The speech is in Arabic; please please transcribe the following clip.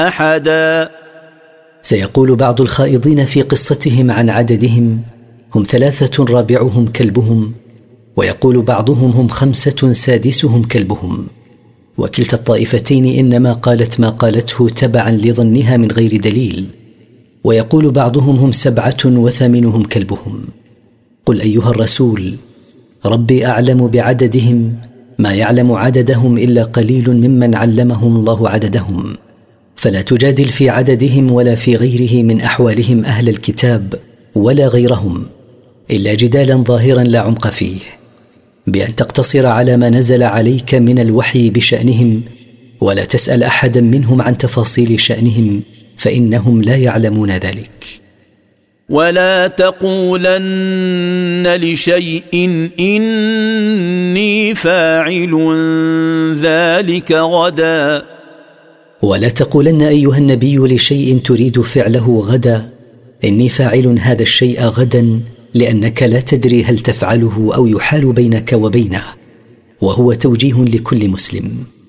أحدا. سيقول بعض الخائضين في قصتهم عن عددهم: هم 3 رابعهم كلبهم، ويقول بعضهم: هم 5 سادسهم كلبهم. وكلتا الطائفتين إنما قالت ما قالته تبعا لظنها من غير دليل. ويقول بعضهم: هم 7 وثامنهم كلبهم. قل أيها الرسول: ربي أعلم بعددهم، ما يعلم عددهم إلا قليل ممن علمهم الله عددهم، فلا تجادل في عددهم ولا في غيره من أحوالهم أهل الكتاب ولا غيرهم إلا جدالا ظاهرا لا عمق فيه، بأن تقتصر على ما نزل عليك من الوحي بشأنهم، ولا تسأل أحدا منهم عن تفاصيل شأنهم، فإنهم لا يعلمون ذلك. ولا تقولن لشيء إني فاعل ذلك غدا. ولا تقولن أيها النبي لشيء تريد فعله غدا: إني فاعل هذا الشيء غدا، لأنك لا تدري هل تفعله أو يحال بينك وبينه، وهو توجيه لكل مسلم.